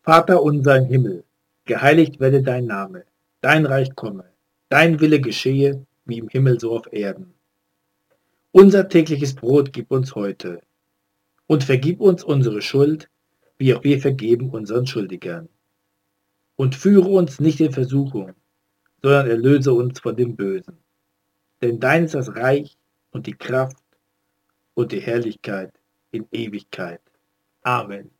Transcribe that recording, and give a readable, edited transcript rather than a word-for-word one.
Vater unser im Himmel, geheiligt werde dein Name, dein Reich komme, dein Wille geschehe, wie im Himmel so auf Erden. Unser tägliches Brot gib uns heute und vergib uns unsere Schuld, wie auch wir vergeben unseren Schuldigern. Und führe uns nicht in Versuchung, sondern erlöse uns von dem Bösen. Denn dein ist das Reich und die Kraft und die Herrlichkeit in Ewigkeit. Amen.